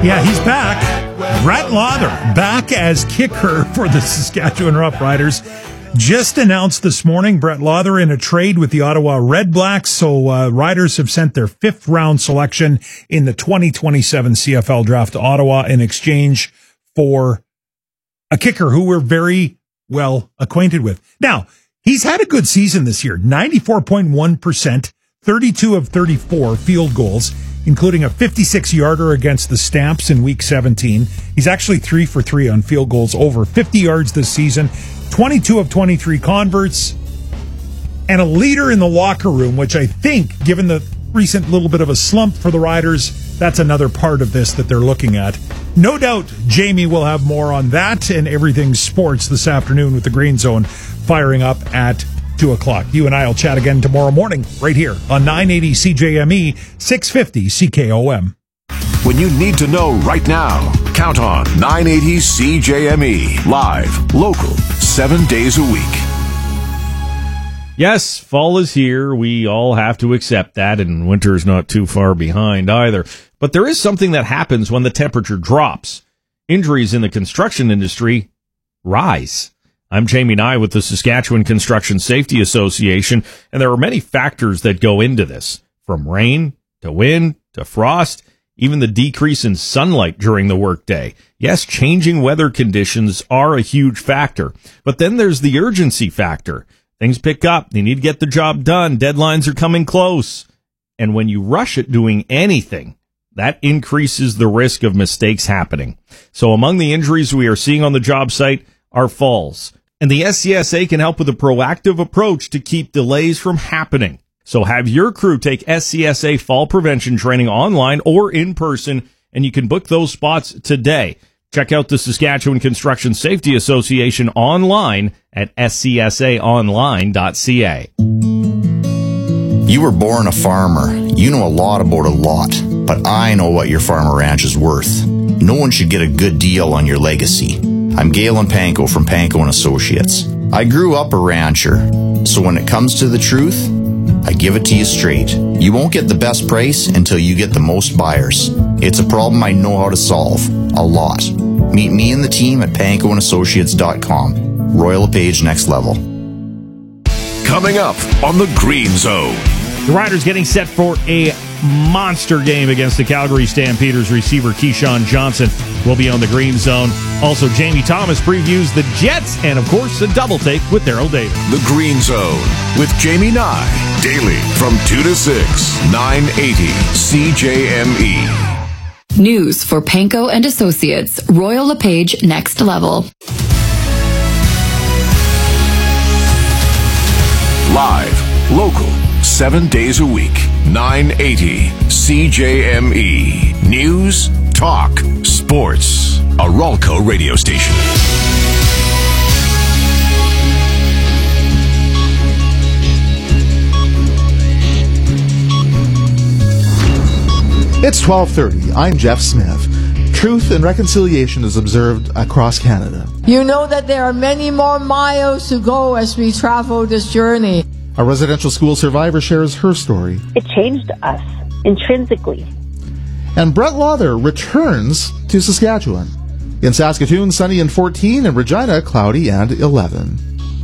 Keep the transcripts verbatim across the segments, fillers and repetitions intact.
Yeah, he's back. Brett Lauther, back as kicker for the Saskatchewan Roughriders. Just announced this morning, Brett Lauther in a trade with the Ottawa Red Blacks. So uh, Riders have sent their fifth round selection in the twenty twenty-seven C F L draft to Ottawa in exchange for a kicker who we're very well acquainted with. Now, he's had a good season this year, ninety-four point one percent, thirty-two of thirty-four field goals, including a fifty-six yarder against the Stamps in week seventeen. He's actually three for three on field goals over fifty yards this season, twenty-two of twenty-three converts, and a leader in the locker room, which I think, given the recent little bit of a slump for the Riders, that's another part of this that they're looking at. No doubt Jamie will have more on that and everything sports this afternoon with the Green Zone firing up at two o'clock. You and I will chat again tomorrow morning right here on nine eighty C J M E, six fifty C K O M. When you need to know right now, count on nine eighty C J M E. Live, local, seven days a week. Yes, fall is here. We all have to accept that, and winter is not too far behind either. But there is something that happens when the temperature drops. Injuries in the construction industry rise. I'm Jamie Nye with the Saskatchewan Construction Safety Association, and there are many factors that go into this, from rain to wind to frost, even the decrease in sunlight during the workday. Yes, changing weather conditions are a huge factor, but then there's the urgency factor. Things pick up. They need to get the job done. Deadlines are coming close. And when you rush at doing anything, that increases the risk of mistakes happening. So among the injuries we are seeing on the job site are falls. And the S C S A can help with a proactive approach to keep delays from happening. So have your crew take S C S A fall prevention training online or in person, and you can book those spots today. Check out the Saskatchewan Construction Safety Association online at s c s a online dot c a. You were born a farmer. You know a lot about a lot, but I know what your farm or ranch is worth. No one should get a good deal on your legacy. I'm Galen Panko from Panko and Associates. I grew up a rancher, so when it comes to the truth, I give it to you straight. You won't get the best price until you get the most buyers. It's a problem I know how to solve. A lot. Meet me and the team at panko and associates dot com. Royal LePage Next Level. Coming up on the Green Zone. The Riders getting set for a monster game against the Calgary Stampeders. Receiver Keyshawn Johnson will be on the Green Zone. Also, Jamie Thomas previews the Jets and, of course, a double take with Darryl Davis. The Green Zone with Jamie Nye. Daily from two to six. nine eighty C J M E. News for Panko and Associates. Royal LePage Next Level. Live, local, seven days a week. nine eighty C J M E. News, talk, sports. A Ralco radio station. It's twelve thirty. I'm Jeff Smith. Truth and reconciliation is observed across Canada. You know that there are many more miles to go as we travel this journey. A residential school survivor shares her story. It changed us intrinsically. And Brett Lauther returns to Saskatchewan. In Saskatoon, sunny and fourteen, and Regina, cloudy and eleven.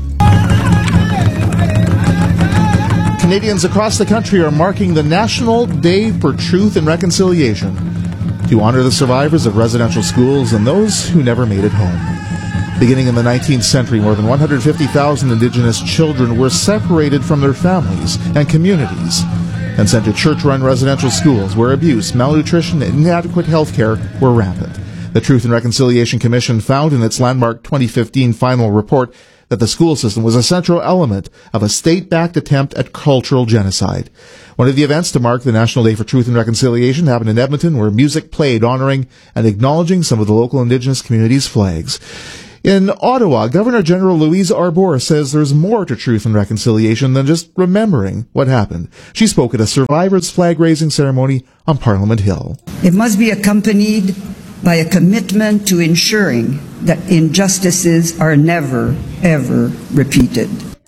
Canadians across the country are marking the National Day for Truth and Reconciliation to honor the survivors of residential schools and those who never made it home. Beginning in the nineteenth century, more than one hundred fifty thousand Indigenous children were separated from their families and communities and sent to church-run residential schools where abuse, malnutrition, and inadequate health care were rampant. The Truth and Reconciliation Commission found in its landmark twenty fifteen final report that the school system was a central element of a state-backed attempt at cultural genocide. One of the events to mark the National Day for Truth and Reconciliation happened in Edmonton, where music played honoring and acknowledging some of the local Indigenous communities' flags. In Ottawa, Governor General Louise Arbour says there's more to truth and reconciliation than just remembering what happened. She spoke at a survivors' flag-raising ceremony on Parliament Hill. It must be accompanied by a commitment to ensuring that injustices are never, ever repeated.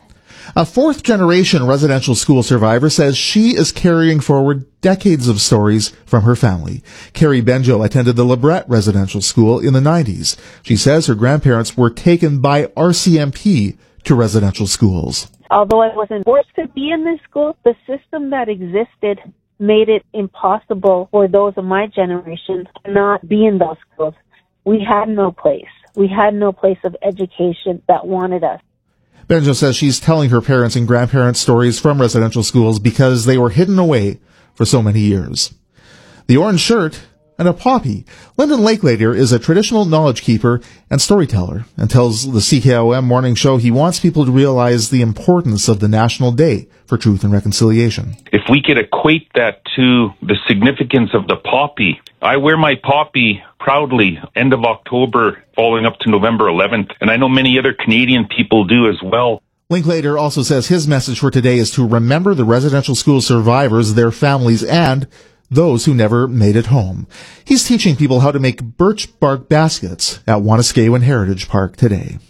A fourth-generation residential school survivor says she is carrying forward decades of stories from her family. Carrie Benjo attended the LeBret Residential School in the nineties. She says her grandparents were taken by R C M P to residential schools. Although I wasn't forced to be in this school, the system that existed made it impossible for those of my generation to not be in those schools. We had no place. We had no place of education that wanted us. Benjo says she's telling her parents and grandparents stories from residential schools because they were hidden away for so many years. The orange shirt and a poppy. Lyndon Lakelater is a traditional knowledge keeper and storyteller and tells the C K O M Morning Show he wants people to realize the importance of the National Day for Truth and Reconciliation. If we could equate that to the significance of the poppy, I wear my poppy proudly end of October following up to November eleventh, and I know many other Canadian people do as well. Linklater also says his message for today is to remember the residential school survivors, their families, and those who never made it home. He's teaching people how to make birch bark baskets at Wanuskewin Heritage Park today.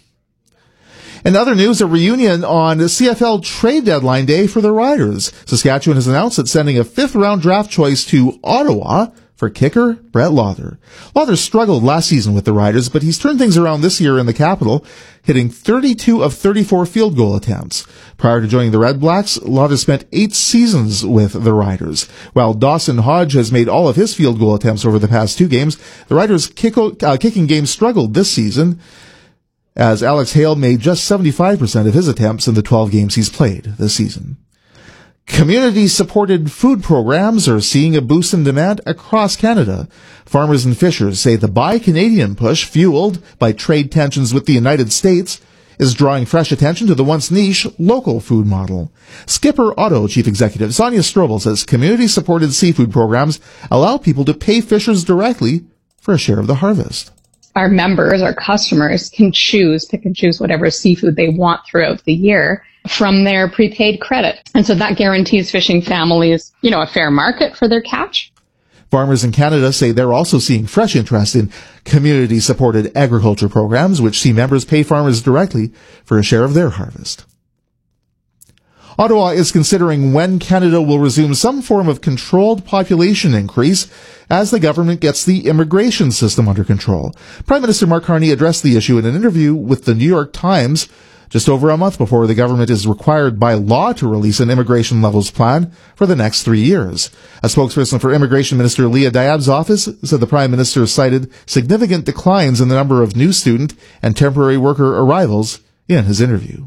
In other news, a reunion on C F L trade deadline day for the Riders. Saskatchewan has announced it's sending a fifth-round draft choice to Ottawa for kicker Brett Lauther. Lauther struggled last season with the Riders, but he's turned things around this year in the capital, hitting thirty-two of thirty-four field goal attempts. Prior to joining the Red Blacks, Lauther spent eight seasons with the Riders. While Dawson Hodge has made all of his field goal attempts over the past two games, the Riders' kick, uh, kicking game struggled this season, as Alex Hale made just seventy-five percent of his attempts in the twelve games he's played this season. Community-supported food programs are seeing a boost in demand across Canada. Farmers and fishers say the Buy Canadian push, fueled by trade tensions with the United States, is drawing fresh attention to the once niche local food model. Skipper Auto Chief Executive Sonia Strobel says community-supported seafood programs allow people to pay fishers directly for a share of the harvest. Our members, our customers, can choose, pick and choose whatever seafood they want throughout the year from their prepaid credit. And so that guarantees fishing families, you know, a fair market for their catch. Farmers in Canada say they're also seeing fresh interest in community-supported agriculture programs, which see members pay farmers directly for a share of their harvest. Ottawa is considering when Canada will resume some form of controlled population increase as the government gets the immigration system under control. Prime Minister Mark Carney addressed the issue in an interview with the New York Times just over a month before the government is required by law to release an immigration levels plan for the next three years. A spokesperson for Immigration Minister Leah Diab's office said the Prime Minister cited significant declines in the number of new student and temporary worker arrivals in his interview.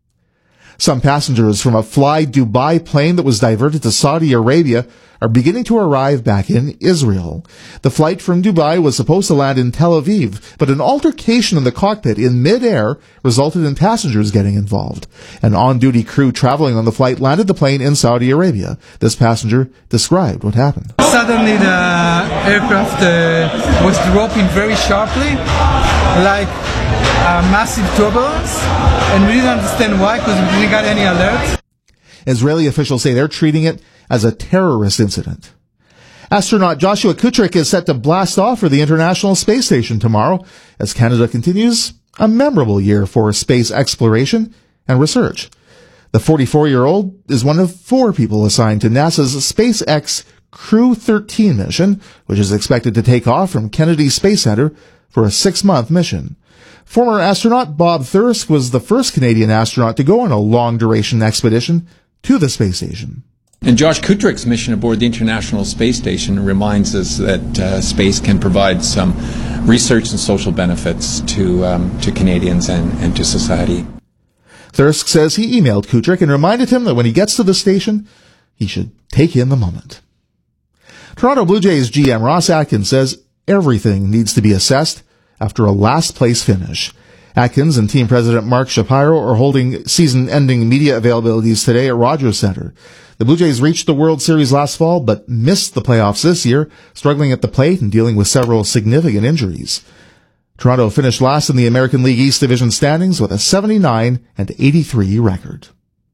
Some passengers from a Fly Dubai plane that was diverted to Saudi Arabia are beginning to arrive back in Israel. The flight from Dubai was supposed to land in Tel Aviv, but an altercation in the cockpit in mid-air resulted in passengers getting involved. An on-duty crew traveling on the flight landed the plane in Saudi Arabia. This passenger described what happened. Suddenly the aircraft uh, was dropping very sharply, like a massive turbulence, and we didn't understand why because we didn't get any alerts. Israeli officials say they're treating it as a terrorist incident. Astronaut Joshua Kutrick is set to blast off for the International Space Station tomorrow as Canada continues a memorable year for space exploration and research. The forty-four-year-old is one of four people assigned to NASA's SpaceX Crew thirteen mission, which is expected to take off from Kennedy Space Center for a six-month mission. Former astronaut Bob Thirsk was the first Canadian astronaut to go on a long-duration expedition to the space station. And Josh Kutrick's mission aboard the International Space Station reminds us that uh, space can provide some research and social benefits to um, to Canadians and, and to society. Thirsk says he emailed Kutrick and reminded him that when he gets to the station, he should take in the moment. Toronto Blue Jays G M Ross Atkins says everything needs to be assessed after a last-place finish. Atkins and team president Mark Shapiro are holding season-ending media availabilities today at Rogers Centre. The Blue Jays reached the World Series last fall, but missed the playoffs this year, struggling at the plate and dealing with several significant injuries. Toronto finished last in the American League East Division standings with a seventy-nine and eighty-three record.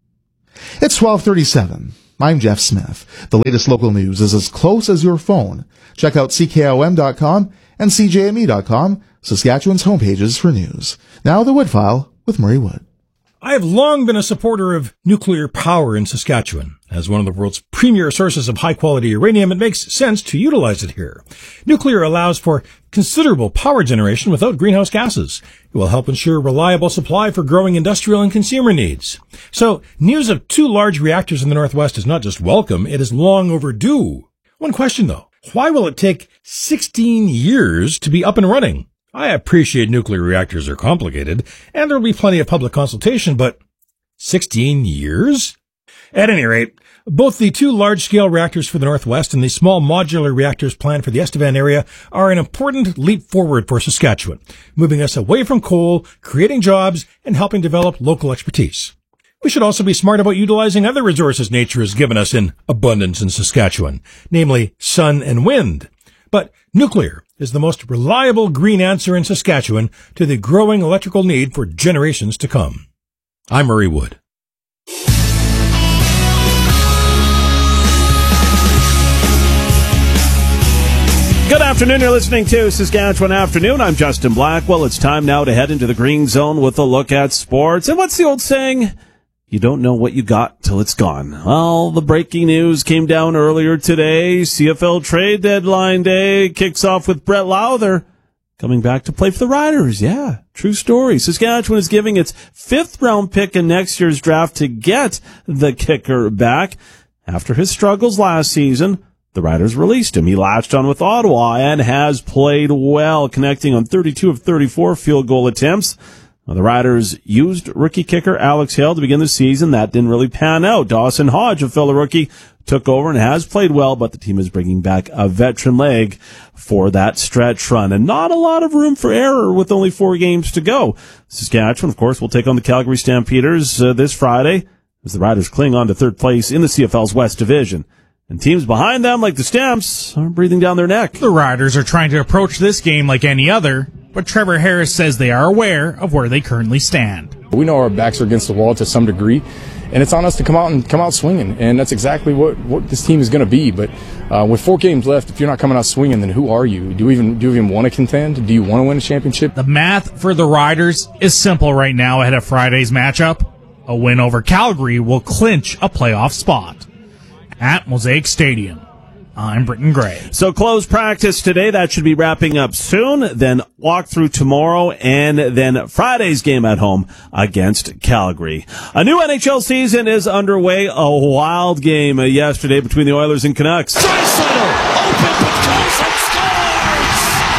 It's twelve thirty-seven. I'm Jeff Smith. The latest local news is as close as your phone. Check out C K O M dot com and C J M E dot com, Saskatchewan's homepages for news. Now the Woodfile with Murray Wood. I have long been a supporter of nuclear power in Saskatchewan. As one of the world's premier sources of high-quality uranium, it makes sense to utilize it here. Nuclear allows for considerable power generation without greenhouse gases. It will help ensure reliable supply for growing industrial and consumer needs. So, news of two large reactors in the Northwest is not just welcome, it is long overdue. One question, though. Why will it take sixteen years to be up and running? I appreciate nuclear reactors are complicated, and there will be plenty of public consultation, but sixteen years? At any rate, both the two large-scale reactors for the Northwest and the small modular reactors planned for the Estevan area are an important leap forward for Saskatchewan, moving us away from coal, creating jobs, and helping develop local expertise. We should also be smart about utilizing other resources nature has given us in abundance in Saskatchewan, namely sun and wind. But nuclear is the most reliable green answer in Saskatchewan to the growing electrical need for generations to come. I'm Murray Wood. Good afternoon. You're listening to Saskatchewan Afternoon. I'm Justin Blackwell. It's time now to head into the green zone with a look at sports. And what's the old saying? You don't know what you got till it's gone. Well, the breaking news came down earlier today. C F L trade deadline day kicks off with Brett Lauther coming back to play for the Riders. Yeah, true story. Saskatchewan is giving its fifth round pick in next year's draft to get the kicker back. After his struggles last season, the Riders released him. He latched on with Ottawa and has played well, connecting on thirty-two of thirty-four field goal attempts. Now, the Riders used rookie kicker Alex Hale to begin the season. That didn't really pan out. Dawson Hodge, a fellow rookie, took over and has played well, but the team is bringing back a veteran leg for that stretch run. And not a lot of room for error with only four games to go. Saskatchewan, of course, will take on the Calgary Stampeders uh, this Friday as the Riders cling on to third place in the C F L's West Division. And teams behind them, like the Stamps, are breathing down their neck. The Riders are trying to approach this game like any other, but Trevor Harris says they are aware of where they currently stand. We know our backs are against the wall to some degree, and it's on us to come out and come out swinging, and that's exactly what, what this team is going to be. But uh, with four games left, if you're not coming out swinging, then who are you? Do you even do you even want to contend? Do you want to win a championship? The math for the Riders is simple right now ahead of Friday's matchup. A win over Calgary will clinch a playoff spot. At Mosaic Stadium, I'm Britton Gray. So close practice today. That should be wrapping up soon. Then walk through tomorrow, and then Friday's game at home against Calgary. A new N H L season is underway. A wild game uh, yesterday between the Oilers and Canucks. Draisaitl, open, Podkolzin scores!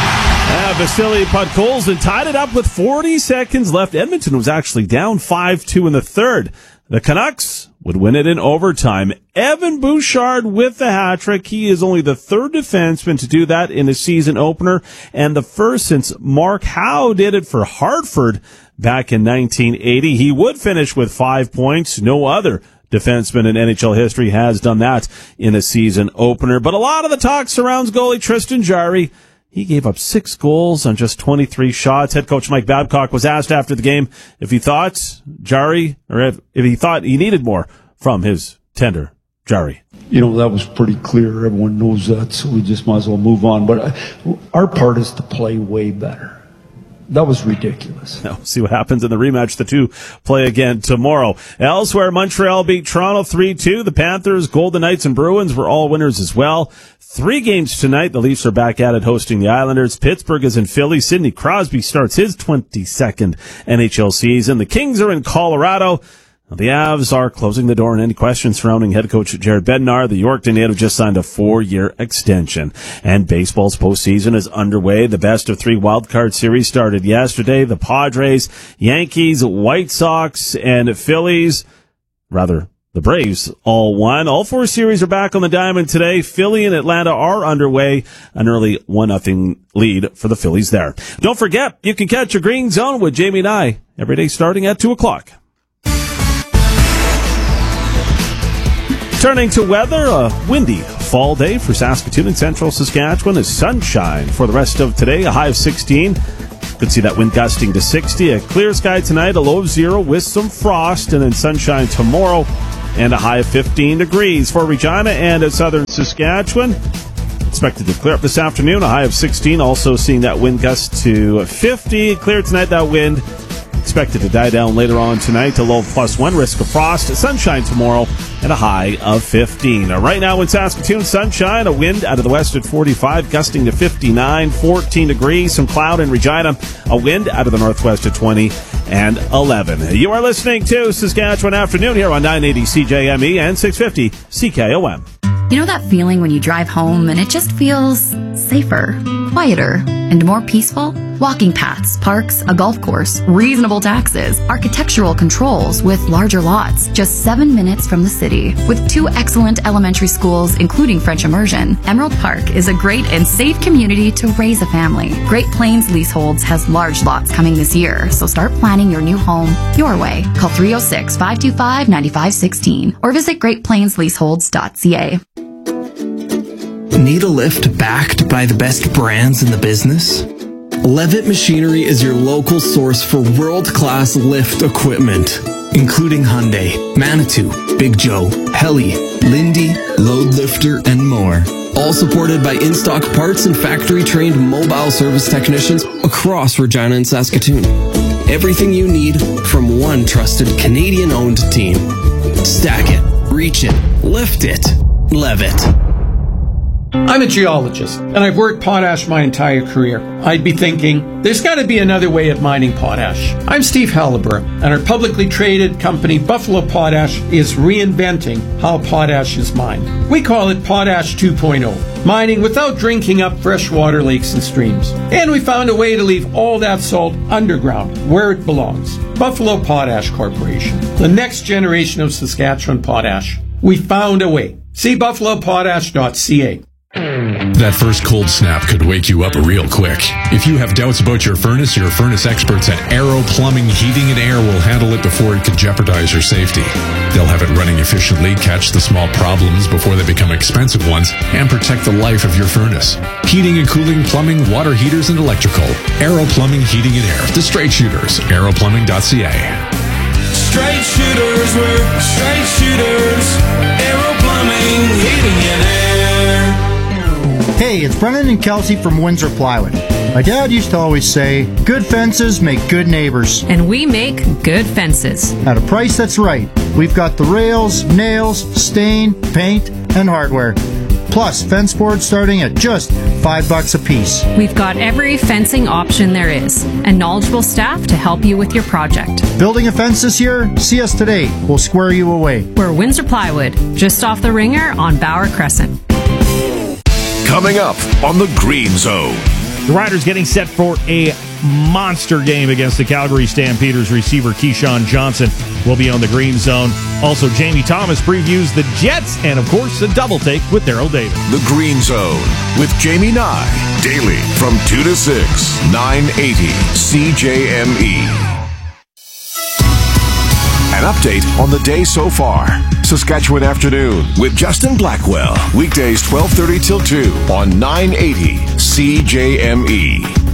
Yeah, Vasily Podkolzin tied it up with forty seconds left. Edmonton was actually down five two in the third. The Canucks would win it in overtime. Evan Bouchard with the hat trick. He is only the third defenseman to do that in a season opener, and the first since Mark Howe did it for Hartford back in nineteen eighty. He would finish with five points. No other defenseman in N H L history has done that in a season opener. But a lot of the talk surrounds goalie Tristan Jarry. He gave up six goals on just twenty-three shots. Head coach Mike Babcock was asked after the game if he thought Jarry, or if, if he thought he needed more from his tender Jarry. You know, that was pretty clear. Everyone knows that, so we just might as well move on. But uh, our part is to play way better. That was ridiculous. Now, see what happens in the rematch. The two play again tomorrow. Elsewhere, Montreal beat Toronto three two. The Panthers, Golden Knights, and Bruins were all winners as well. Three games tonight. The Leafs are back at it hosting the Islanders. Pittsburgh is in Philly. Sidney Crosby starts his twenty-second N H L season. The Kings are in Colorado. The Avs are closing the door on any questions surrounding head coach Jared Bednar. The Yorkton native just signed a four-year extension. And baseball's postseason is underway. The best of three wildcard series started yesterday. The Padres, Yankees, White Sox, and Phillies, rather, the Braves all won. All four series are back on the diamond today. Philly and Atlanta are underway. An early one nothing lead for the Phillies there. Don't forget, you can catch your Green Zone with Jamie and I every day starting at two o'clock. Turning to weather, a windy fall day for Saskatoon and central Saskatchewan. Is sunshine for the rest of today, a high of sixteen. Could see that wind gusting to sixty. A clear sky tonight, a low of zero with some frost, and then sunshine tomorrow and a high of fifteen degrees. For Regina and southern Saskatchewan, expected to clear up this afternoon, a high of sixteen. Also seeing that wind gust to fifty. Clear tonight, that wind expected to die down later on tonight to low plus one, risk of frost, sunshine tomorrow, and a high of fifteen. Now, right now in Saskatoon, sunshine, a wind out of the west at forty-five, gusting to fifty-nine, fourteen degrees, some cloud in Regina, a wind out of the northwest at twenty and eleven. You are listening to Saskatchewan Afternoon here on nine eighty C J M E and six fifty C K O M. You know that feeling when you drive home and it just feels safer, quieter, and more peaceful? Walking paths, parks, a golf course, reasonable taxes, architectural controls with larger lots, just seven minutes from the city. With two excellent elementary schools, including French immersion, Emerald Park is a great and safe community to raise a family. Great Plains Leaseholds has large lots coming this year, so start planning your new home your way. Call three oh six, five two five, nine five one six or visit great plains leaseholds dot c a. Need a lift backed by the best brands in the business? Levitt Machinery is your local source for world-class lift equipment, including Hyundai, Manitou, Big Joe, Heli, Lindy, Load Lifter, and more. All supported by in-stock parts and factory-trained mobile service technicians across Regina and Saskatoon. Everything you need from one trusted Canadian-owned team. Stack it, reach it, lift it, Levitt. I'm a geologist, and I've worked potash my entire career. I'd be thinking, there's got to be another way of mining potash. I'm Steve Halliburton, and our publicly traded company, Buffalo Potash, is reinventing how potash is mined. We call it Potash two point oh, mining without drinking up freshwater lakes and streams. And we found a way to leave all that salt underground, where it belongs. Buffalo Potash Corporation, the next generation of Saskatchewan potash. We found a way. See buffalo potash dot c a. That first cold snap could wake you up real quick. If you have doubts about your furnace, your furnace experts at Aero Plumbing, Heating and Air will handle it before it could jeopardize your safety. They'll have it running efficiently, catch the small problems before they become expensive ones, and protect the life of your furnace. Heating and cooling, plumbing, water heaters, and electrical. Aero Plumbing, Heating and Air. The Straight Shooters. aero plumbing dot c a. Straight shooters, we're straight shooters. Aero Plumbing, Heating and Air. Hey, it's Brennan and Kelsey from Windsor Plywood. My dad used to always say, good fences make good neighbors. And we make good fences. At a price that's right. We've got the rails, nails, stain, paint, and hardware. Plus, fence boards starting at just five bucks a piece. We've got every fencing option there is, and knowledgeable staff to help you with your project. Building a fence this year? See us today. We'll square you away. We're Windsor Plywood, just off the Ringer on Bauer Crescent. Coming up on the Green Zone. The Riders getting set for a monster game against the Calgary Stampeders. Receiver Keyshawn Johnson will be on the Green Zone. Also, Jamie Thomas previews the Jets and, of course, a double take with Daryl David. The Green Zone with Jamie Nye. Daily from two to six, nine eighty C J M E. An update on the day so far. Saskatchewan Afternoon with Justin Blackwell. Weekdays twelve thirty till two on nine eighty C J M E.